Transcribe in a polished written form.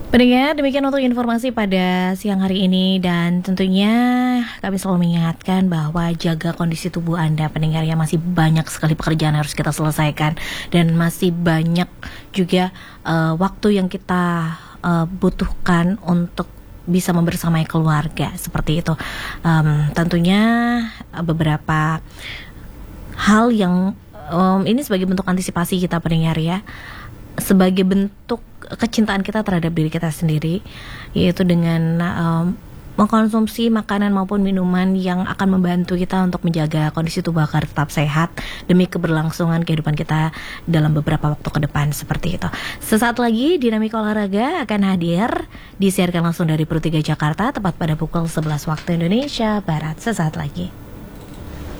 Pendengar, demikian untuk informasi pada siang hari ini dan tentunya kami selalu mengingatkan bahwa jaga kondisi tubuh Anda pendengar ya, masih banyak sekali pekerjaan yang harus kita selesaikan dan masih banyak juga waktu yang kita butuhkan untuk bisa membersamai keluarga seperti itu. Tentunya beberapa hal yang ini sebagai bentuk antisipasi kita pendengar ya, sebagai bentuk kecintaan kita terhadap diri kita sendiri, yaitu dengan mengkonsumsi makanan maupun minuman yang akan membantu kita untuk menjaga kondisi tubuh agar tetap sehat demi keberlangsungan kehidupan kita dalam beberapa waktu ke depan seperti itu. Sesaat lagi Dinamika Olahraga akan hadir, disiarkan langsung dari Pro 3 Jakarta tepat pada pukul 11 waktu Indonesia Barat. Sesaat lagi.